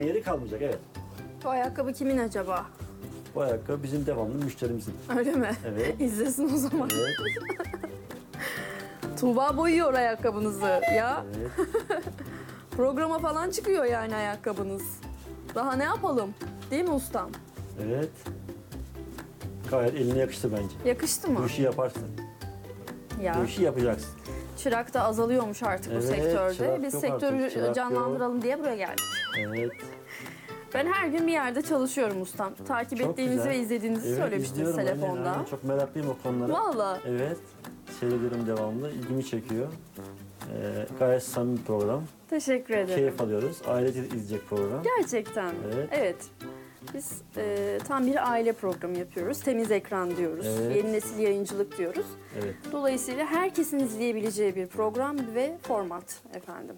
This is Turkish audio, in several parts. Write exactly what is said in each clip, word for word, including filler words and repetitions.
Yeri kalmayacak, evet. Bu ayakkabı kimin acaba? Bu ayakkabı bizim devamlı müşterimizin. Öyle mi? Evet. İzlesin o zaman. Evet. Tuğba boyuyor ayakkabınızı ya. Evet. Programa falan çıkıyor yani ayakkabınız. Daha ne yapalım? Değil mi ustam? Evet. Gayet eline yakıştı bence. Yakıştı mı? Bu işi yaparsın. Ya. Bu işi yapacaksın. Çırak da azalıyormuş artık Evet, bu sektörde. çırak Biz yok sektörü artık, çırak canlandıralım diye buraya geldik. Evet. Ben her gün bir yerde çalışıyorum ustam. Takip Çok ettiğinizi güzel. ve izlediğinizi Evet, söylemiştiniz izliyorum ben de. telefonda. Aynen, çok meraklıyım o konulara. Vallahi. Evet. Seyrediyorum devamlı. İlgimi çekiyor. Ee, gayet samimi bir program. Teşekkür ederim. Keyif alıyoruz. Ailece izleyecek program. Gerçekten mi? Evet. Evet. Biz e, tam bir aile programı yapıyoruz. Temiz ekran diyoruz. Evet. Yeni nesil yayıncılık diyoruz. Evet. Dolayısıyla herkesin izleyebileceği bir program ve format efendim.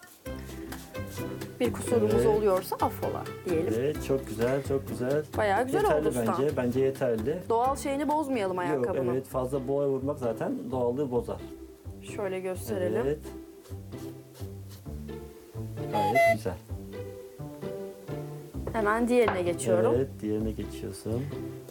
Bir kusurumuz Evet. oluyorsa affola diyelim. Evet, çok güzel, çok güzel. Bayağı güzel yeterli oldu ustam. bence. Bence yeterli. Doğal şeyini bozmayalım Yok, ayakkabının. evet, fazla boya vurmak zaten doğallığı bozar. Şöyle gösterelim. Evet. Gayet güzel. Hemen diğerine geçiyorum. Evet, diğerine geçiyorsun.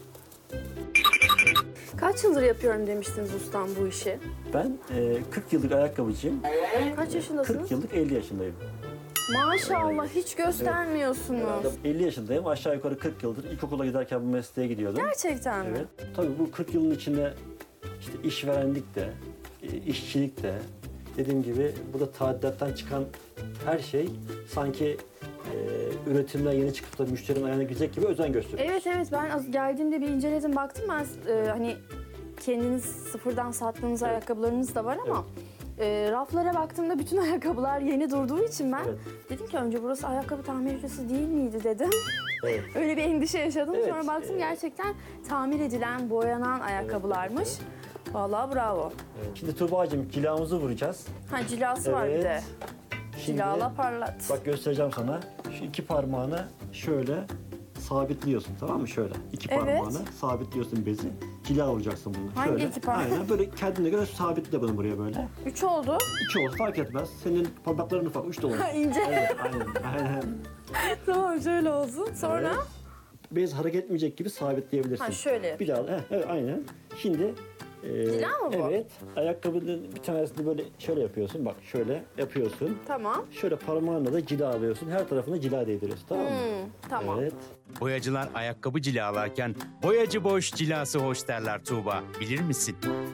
Kaç yıldır yapıyorum demiştiniz ustam bu işi? Ben e, kırk yıllık ayakkabıcıyım. Kaç yaşındasınız? kırk yıllık elli yaşındayım. Maşallah hiç göstermiyorsunuz. elli yaşındayım. Aşağı yukarı kırk yıldır ilkokula giderken bu mesleğe gidiyordum. Gerçekten mi? Evet. Tabii bu kırk yılın içinde işte işverenlik de, e, işçilik de, dediğim gibi burada tadilattan çıkan her şey sanki e, üretimden yeni çıkıp da müşterinin ayağına girecek gibi özen gösteriyor. Evet evet ben az- geldiğimde bir inceledim baktım ben e, hani kendiniz sıfırdan sattığınız Evet. ayakkabılarınız da var ama e, raflara baktığımda bütün ayakkabılar yeni durduğu için ben Evet. dedim ki önce burası ayakkabı tamircisi değil miydi dedim. Evet. Öyle bir endişe yaşadım. Evet, Sonra baktım e- gerçekten tamir edilen, boyanan ayakkabılarmış. evet, Vallahi bravo. Evet. Şimdi Tuğba'cığım cilamızı vuracağız. Ha cilası var bir Evet. de. Şimdi Cilala parlat. bak göstereceğim sana. Şu iki parmağını şöyle sabitliyorsun, tamam mı? Şöyle iki Evet. parmağını sabitliyorsun bezi. Cila vuracaksın bunu. Hangi şöyle. iki parmak? Aynen böyle kendine göre sabitle bunu buraya böyle. Üç oldu. İki olur fark etmez. Senin parmakların ufak, üç de olur. İnce. Evet, aynen, aynen. Tamam şöyle olsun. Sonra Evet. Bez hareket etmeyecek gibi sabitleyebilirsin. ha şöyle. Bir daha, heh, evet, aynen. Şimdi e, Cila mı bu? Evet. Ayakkabının bir tanesini böyle şöyle yapıyorsun. Bak şöyle yapıyorsun. Tamam. Şöyle parmağınla da cila alıyorsun. Her tarafına cila değdiriyorsun, tamam mı? Hmm, tamam. Evet. Boyacılar ayakkabı cilalarken boyacı boş cilası hoş derler Tuğba. Bilir misin?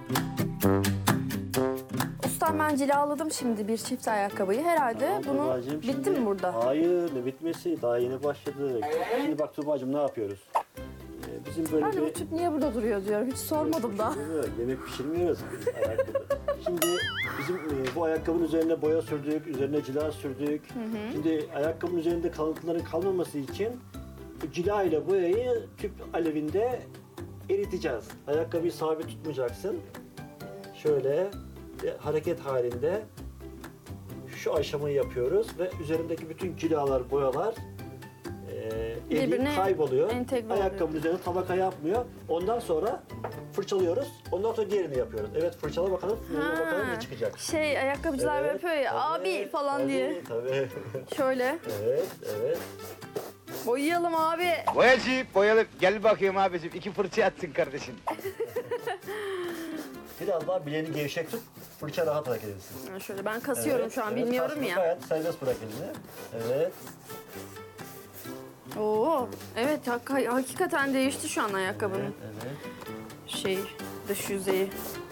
Ustam ben cilaladım şimdi bir çift ayakkabıyı. Herhalde Tamam, bunu Tuğbacığım, bitti şimdi- mi burada? Hayır, ne bitmesi? Daha yeni başladık. Şimdi bak Tuğba'cığım ne yapıyoruz? Ee, bizim böyle Ben de bir... bu tüp niye burada duruyor diyorum. Hiç sormadım da. Pişirmiyoruz, yemek pişirmiyoruz biz ayakkabı. Şimdi bizim e, bu ayakkabının üzerine boya sürdük, üzerine cila sürdük. Şimdi ayakkabının üzerinde kalıntıların kalmaması için bu cila ile boyayı tüp alevinde eriteceğiz. Ayakkabıyı sabit tutmayacaksın. Şöyle e, hareket halinde şu aşamayı yapıyoruz ve üzerindeki bütün cilalar, boyalar e, Birbirine eriyip kayboluyor. entegre Ayakkabının oluyor. üzerine tabaka yapmıyor. Ondan sonra fırçalıyoruz. Ondan sonra diğerini yapıyoruz. Evet, fırçala bakalım. Fırçala bakalım ne çıkacak. Şey ayakkabıcılar Evet, yapıyor ya tabii, abi falan tabii, diye. Tabii. Şöyle Evet, evet. boyayalım abi. Boyacı boyalı gel bakayım abicim iki fırça atsın kardeşim. Biraz daha bileğini gevşek tut. Fırça rahat hareket etsin. Ha, Şöyle ben kasıyorum Evet, şu an evet, bilmiyorum kasma, ya. Gayet serbest bırak elini. Evet. Oo evet hak- hakikaten değişti şu an ayakkabının Evet, evet. şey dış yüzeyi.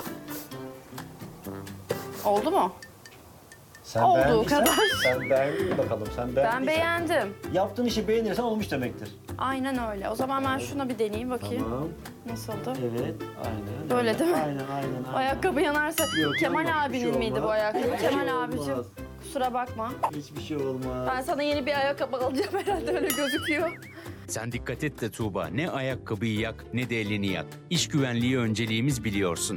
Oldu mu? Sen Olduğu beğendiysen- kadar. Sen beğendin mi bakalım? Sen Ben beğendiysen. beğendim. Yaptığın işi beğenirsen olmuş demektir. Aynen öyle. O zaman ben şuna bir deneyeyim bakayım. Tamam. Nasıldı? Evet, aynen. Böyle aynen, değil mi? Aynen, aynen, aynen. Ayakkabı yanarsa Yok, Kemal yanmaz, bir abinin şey miydi olmaz. bu ayakkabı? Hiçbir şey Kemal abicim olmaz. kusura bakma. Hiçbir şey olmaz. Ben sana yeni bir ayakkabı alacağım herhalde öyle gözüküyor. Sen dikkat et de Tuğba, ne ayakkabıyı yak ne de elini yak. İş güvenliği önceliğimiz biliyorsun.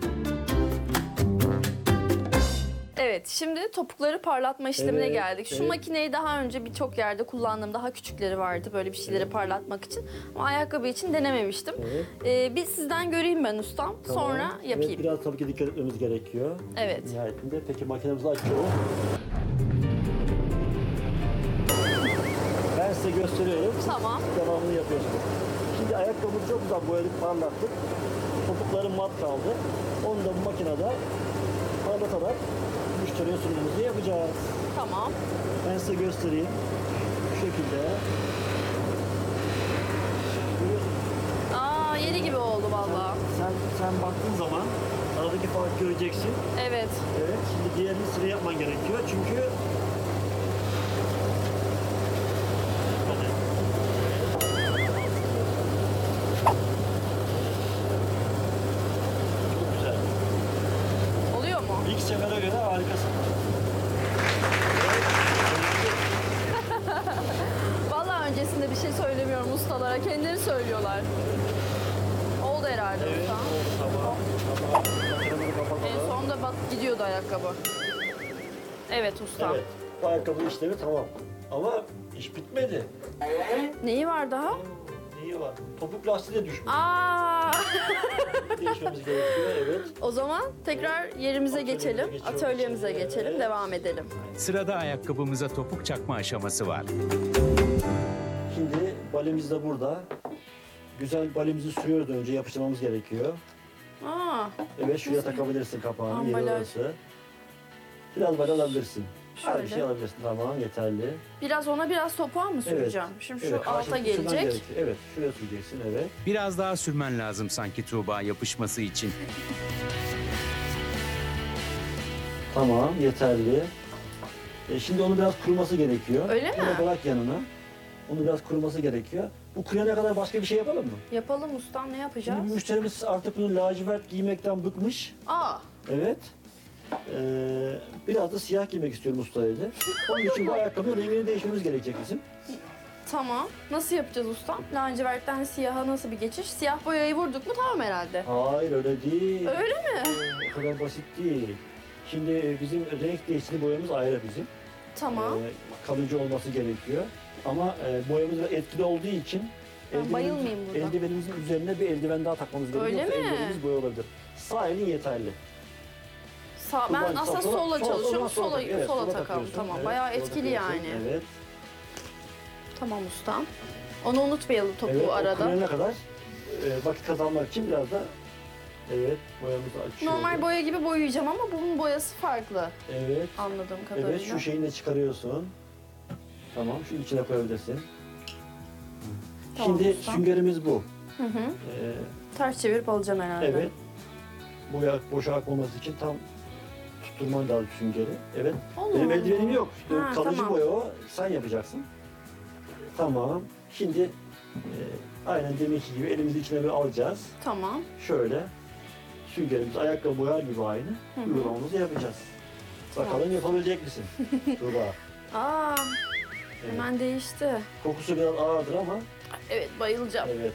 Evet, şimdi topukları parlatma işlemine Evet, geldik. Şu evet. makineyi daha önce birçok yerde kullandığım daha küçükleri vardı böyle bir şeyleri parlatmak için. Ama ayakkabı için denememiştim. Evet. Ee, bir sizden göreyim ben ustam, Tamam. sonra yapayım. Evet, biraz tabii ki dikkat etmemiz gerekiyor. Evet. Nihayetinde. Peki makinemizi açıyorum. Ben size gösteriyorum. Tamam. Devamını yapıyorsunuz. Şimdi ayakkabımızı çok güzel boyadık, parlattık. Topukları mat kaldı. Onu da bu makinede parlatarak müşteriye sunumumuzu yapacağız. Tamam. Ben size göstereyim. Bu şekilde. Görüyorsunuz. Aa, yeni gibi oldu vallahi. Sen, sen baktığın zaman aradaki farkı göreceksin. Evet. Evet, şimdi diğerini sıra yapman gerekiyor çünkü Hadi. Çok güzel. Oluyor mu? İlk sefere göre harikasın. Vallahi öncesinde bir şey söylemiyorum ustalara. Kendileri söylüyorlar. Oldu herhalde Evet, usta. oldu, tamam. Tamam. Makineleri kapatalım. En sonunda bak gidiyordu ayakkabı. Evet usta. Evet, bu ayakkabı işlemi tamam. Ama iş bitmedi. Neyi var daha? Neyi var? Topuk lastiği de düşmüş. Aa! Değişmemiz gerekiyor, evet. O zaman tekrar yerimize geçelim. geçiyoruz. Atölyemize Evet. geçelim. Devam edelim. Sırada ayakkabımıza topuk çakma aşaması var. Şimdi balemiz de burada. Güzel balemizi sürüyoruz önce yapıştırmamız gerekiyor. Aa, Evet şuraya takabilirsin kapağını, yeri Ambalaj. orası. Biraz bal alabilirsin. Her bir şey şöyle. alabilirsin, tamam yeterli. Biraz ona biraz topuğa mı süreceğim? Şimdi şu Evet, alta karşılıklı sürmen gelecek. gerekiyor. Evet, şuraya süreceksin, evet. Biraz daha sürmen lazım sanki Tuğba yapışması için. Tamam, yeterli. E, şimdi onu biraz kuruması gerekiyor. Öyle mi? Onu bırak yanına. Onu biraz kuruması gerekiyor. Bu kuruyana kadar başka bir şey yapalım mı? Yapalım ustam, ne yapacağız? Şimdi müşterimiz artık bunu lacivert giymekten bıkmış. Aa, Evet. Ee, biraz da siyah giymek istiyorum usta dedi. Onun için bu ayakkabının rengini değişmemiz gerekecek bizim. tamam. Nasıl yapacağız ustam? Lacivertten siyaha nasıl bir geçiş? Siyah boyayı vurduk mu tamam herhalde. Hayır öyle değil. Öyle mi? O kadar basit değil. Şimdi bizim renk değiştiğini boyamız ayrı bizim. Tamam. Ee, kalıcı olması gerekiyor. Ama e, boyamız da etkili olduğu için Ben eldivenimiz- bayılmayayım burada. eldivenimizin üzerine bir eldiven daha takmamız gerekiyor. Öyle Yoksa mi? eldivenimiz boya olabilir. Sağ elin yeterli. Sağ, ben Kullan- aslında sola- sola sola- çalışıyorum. sola- Sola, evet, sola sola takalım. takıyorsun. Tamam. Evet, Bayağı sola etkili takıyorsun. yani. Evet. Tamam ustam. Onu unutmayalım topuğu Evet, o arada. kuruyana kadar e, vakit kazanmak için biraz da evet boyamızı açıyoruz. Normal boya gibi boyayacağım ama bunun boyası farklı Evet. anladığım kadarıyla. Evet şu şeyini de çıkarıyorsun. Tamam şu içine koyabilirsin. Tamam, Şimdi ustam. süngerimiz bu. Hı hı. Ee, Ters çevirip alacağım herhalde. evet. Boya boşa akmaması için tam tutturman lazım süngeri. Evet. Allah Benim Allah. eldivenim yok. Ha, Kalıcı tamam. boya o. Sen yapacaksın. Tamam. Şimdi e, aynen deminki gibi elimizi içine böyle alacağız. Tamam. Şöyle süngerimizi ayakkabı boyar gibi aynı hı. uygulamamızı yapacağız. Tamam. Bakalım yapabilecek misin? Tuğba. Aa, Evet. hemen değişti. Kokusu biraz ağırdır ama Evet, bayılacağım. evet.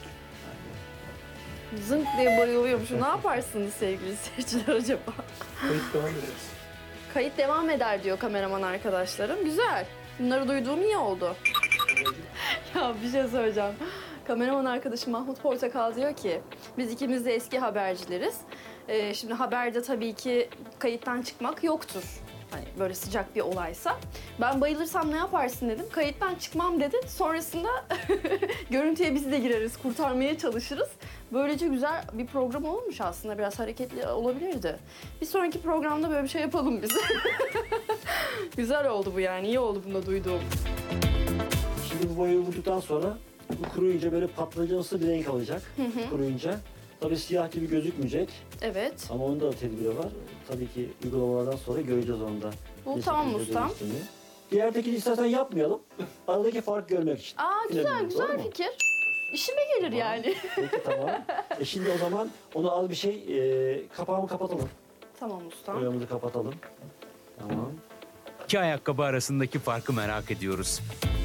Zınk diye bayılıyormuşum. Ne yaparsınız sevgili seyirciler acaba? Kayıt devam ederiz. Kayıt devam eder diyor kameraman arkadaşlarım. Güzel. Bunları duyduğum iyi oldu. Ya bir şey söyleyeceğim. Kameraman arkadaşım Mahmut Portakal diyor ki biz ikimiz de eski habercileriz. Ee, şimdi haberde tabii ki kayıttan çıkmak yoktur. Hani böyle sıcak bir olaysa. Ben bayılırsam ne yaparsın dedim. Kayıttan çıkmam dedi. Sonrasında görüntüye biz de gireriz, kurtarmaya çalışırız. Böylece güzel bir program olmuş aslında. Biraz hareketli olabilirdi. Bir sonraki programda böyle bir şey yapalım biz. Güzel oldu bu yani. İyi oldu bunu da duyduğum. Şimdi bu boyayı vurduktan sonra bu kuruyunca böyle patlıcansı bir renk alacak. Kuruyunca. Tabii siyah gibi gözükmeyecek Evet. ama onun da tedbiri var. Tabii ki uygulamalardan sonra göreceğiz onu da. Bu Ne tamam şekilde ustam. değiştiğini. Diğerdekini istersen yapmayalım. Aradaki fark görmek için. Aa güzel Bilemedim, doğru güzel mu? fikir. İşime gelir yani. Peki tamam. E şimdi o zaman onu az bir şey e, kapağımı kapatalım. Tamam ustam. Boyamızı kapatalım. Tamam. İki ayakkabı arasındaki farkı merak ediyoruz.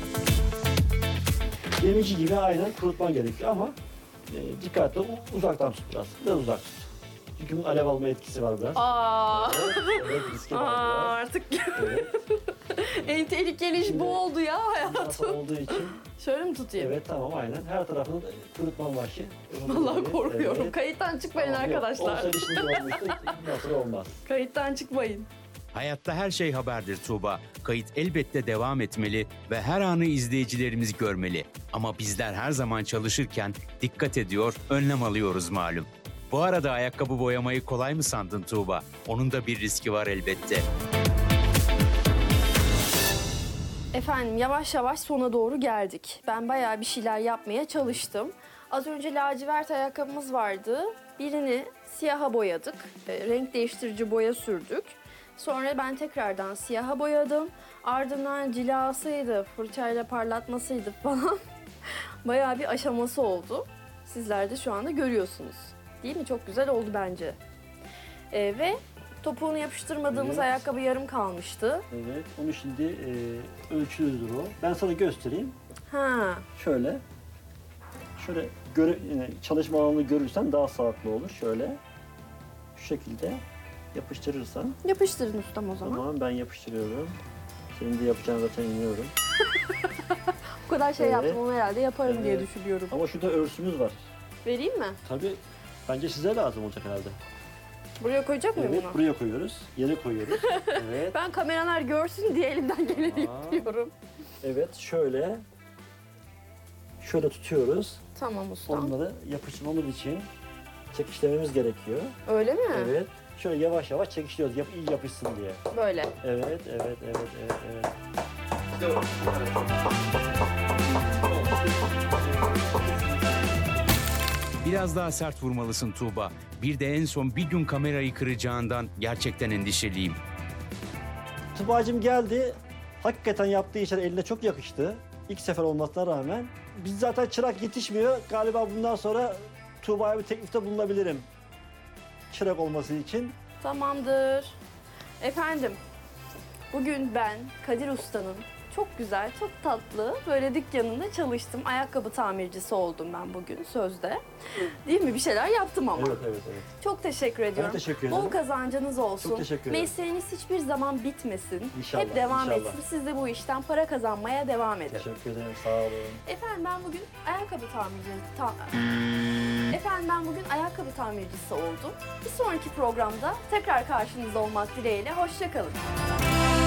Deminki gibi aynen kurutman gerekiyor ama e, dikkatli ol, uzaktan tut biraz. Biraz uzak tut. Çünkü bunun alev alma etkisi var biraz. Aa. Evet, evet riski Aa, var artık biraz. Evet. en tehlikeli iş Şimdi- bu oldu ya Nasıl hayatım. olduğu için. Şöyle mi tutayım? Evet tamam aynen. Her tarafını kurutman var ki. Vallahi Evet, korkuyorum. evet. Kayıttan çıkmayın Tamam, yok. arkadaşlar. Olsa işiniz olmuştu. Nasıl olmaz. Kayıttan çıkmayın. Hayatta her şey haberdir Tuğba. Kayıt elbette devam etmeli ve her anı izleyicilerimiz görmeli. Ama bizler her zaman çalışırken dikkat ediyor, önlem alıyoruz malum. Bu arada ayakkabı boyamayı kolay mı sandın Tuğba? Onun da bir riski var elbette. Efendim yavaş yavaş sona doğru geldik. Ben bayağı bir şeyler yapmaya çalıştım. Az önce lacivert ayakkabımız vardı. Birini siyaha boyadık. E, renk değiştirici boya sürdük. Sonra ben tekrardan siyaha boyadım. Ardından cilasıydı, fırçayla parlatmasıydı falan. Bayağı bir aşaması oldu. Sizler de şu anda görüyorsunuz. Değil mi? Çok güzel oldu bence. E, ve topuğunu yapıştırmadığımız Evet. ayakkabı yarım kalmıştı. Evet, onu şimdi e, ölçülüdür o. Ben sana göstereyim. Ha, Şöyle. Şöyle göre, yani çalışma alanını görürsen daha sağlıklı olur. Şöyle. Şu şekilde yapıştırırsan. yapıştırın ustam o zaman. Tamam, ben yapıştırıyorum. Senin de yapacağını zaten biliyorum. Bu kadar şey Evet. yaptım ama herhalde yaparım diye Evet. düşünüyorum. Ama şurada örsümüz var. Vereyim mi? Tabii bence size lazım olacak herhalde. Buraya koyacak mıyım Evet, bunu? buraya koyuyoruz. Yere koyuyoruz. Evet. Ben kameralar görsün diye elimden geleni Aa. yapıyorum. Evet, şöyle. Şöyle tutuyoruz. Tamam ustam. Onları yapıştırmamız için çekişlememiz gerekiyor. Öyle mi? Evet. Şöyle yavaş yavaş çekişliyoruz. Yap, iyi yapışsın diye. Böyle. Evet, evet, evet, evet, evet. Biraz daha sert vurmalısın Tuğba. Bir de en son bir gün kamerayı kıracağından gerçekten endişeliyim. Tuba'cığım geldi. Hakikaten yaptığı işler eline çok yakıştı. İlk sefer olmasına rağmen. Biz zaten çırak yetişmiyor. Galiba bundan sonra Tuğba'ya bir teklifte bulunabilirim. Çırak olması için. Tamamdır. Efendim, bugün ben Kadir Usta'nın çok güzel, çok tatlı böyle dükkanında çalıştım. Ayakkabı tamircisi oldum ben bugün sözde. Değil mi? Bir şeyler yaptım ama. Evet, evet, evet. Çok teşekkür ediyorum. teşekkür Bol ederim. kazancınız olsun. Çok teşekkür ederim. Mesleğiniz hiçbir zaman bitmesin. İnşallah, Hep devam inşallah. etsin. Siz de bu işten para kazanmaya devam edin. Teşekkür ederim, sağ olun. Efendim ben bugün ayakkabı tamircisi... Ta- Efendim ben bugün ayakkabı tamircisi oldum. Bir sonraki programda tekrar karşınızda olmak dileğiyle. Hoşça kalın.